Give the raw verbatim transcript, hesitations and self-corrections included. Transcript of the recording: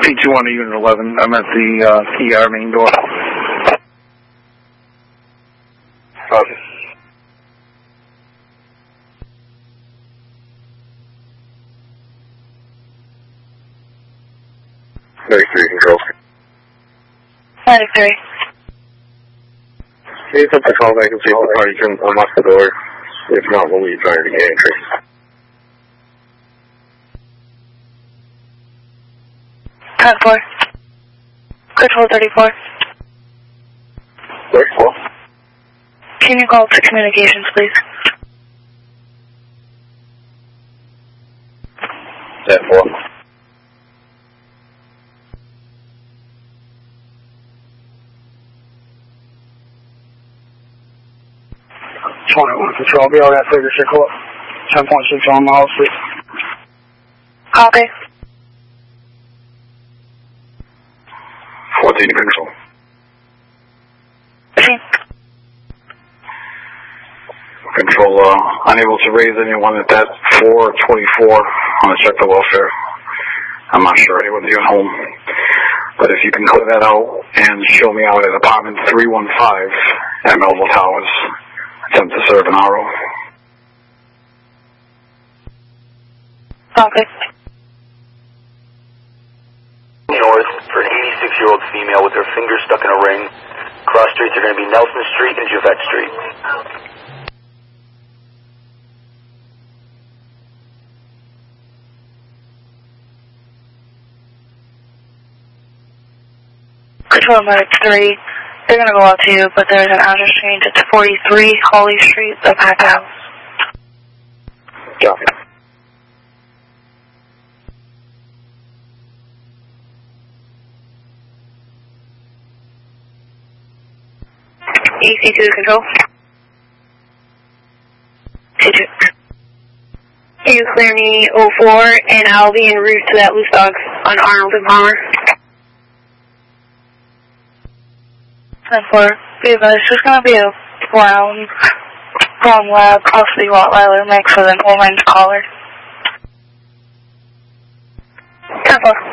C two on to Unit eleven. I'm at the uh, T R main door. Okay. ninety-three, control. ninety-three. Can you put the call back and see if you can unlock the door? If not, we'll leave trying to get entry. ten four. Control thirty-four. thirty-four. Can you call to communications, please? ten four. twenty-one Control, be all that figure circle up. ten point six on Mile Street. Copy. fourteen control. fifteen. Control, uh, unable to raise anyone at that four twenty-four on the check the welfare. I'm not sure anyone's even home. But if you can clear that out and show me out at apartment three one five at Melville Towers, attempt to serve an R O. Copy. North for an eighty-six-year-old female with her finger stuck in a ring. Cross streets are going to be Nelson Street and Javette Street. Control Medic three. They're going to go out to you, but there's an address change. It's forty-three Holly Street, the Pack House. Copy. E C two Control. C two. Can you clear me oh four, and I'll be en route to that loose dog on Arnold and Palmer. ten four. Be advised, there's going to be a brown, brown lab, possibly Rottweiler mix with an orange collar. ten four.